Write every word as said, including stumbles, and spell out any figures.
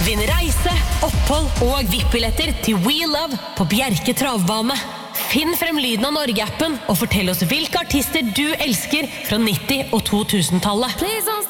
Vinn reise, opphold og V I P-billetter til We Love på Bjerke Travbane. Finn frem lyden av Norge-appen og fortell oss hvilke artister du elsker fra nitti- og to tusen-tallet.